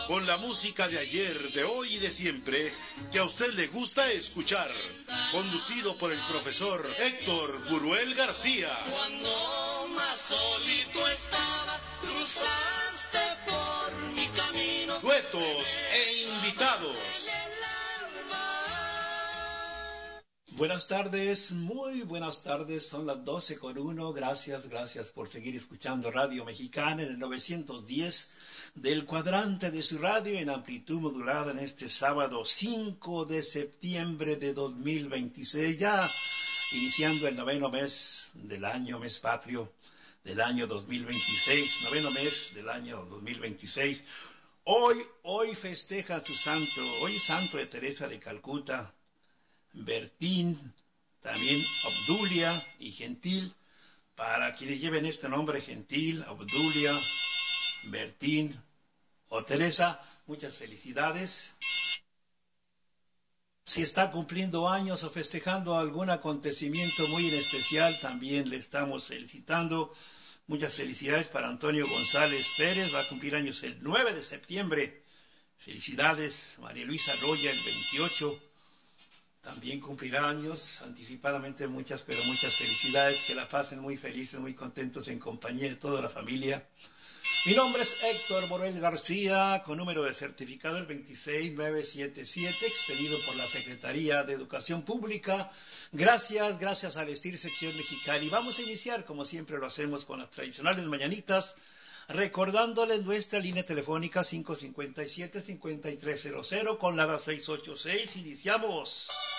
con la música de ayer, de hoy y de siempre, que a usted le gusta escuchar, conducido por el profesor Héctor Buruel García. Cuando más solito estaba, cruzaste por mi camino. Duetos e invitados. Buenas tardes, muy buenas tardes, son las 12:01, gracias por seguir escuchando Radio Mexicana en el 910 del cuadrante de su radio en amplitud modulada en este sábado 5 de septiembre de 2026, ya iniciando el noveno mes del año, mes patrio del año 2026, noveno mes del año 2026. Hoy festeja su santo, hoy santo de Teresa de Calcuta, Bertín, también Obdulia y Gentil. Para quienes lleven este nombre, Gentil, Obdulia, Bertín o Teresa, muchas felicidades. Si está cumpliendo años o festejando algún acontecimiento muy en especial, también le estamos felicitando. Muchas felicidades para Antonio González Pérez, va a cumplir años el 9 de septiembre. Felicidades. María Luisa Roya el 28. También cumplirá años, anticipadamente muchas felicidades, que la pasen muy felices, muy contentos en compañía de toda la familia. Mi nombre es Héctor Buruel García, con número de certificado el 26977, expedido por la Secretaría de Educación Pública. Gracias al Estir Sección Mexicali. Vamos a iniciar, como siempre lo hacemos, con las tradicionales mañanitas, recordándoles nuestra línea telefónica 557-5300 con la 686. Iniciamos.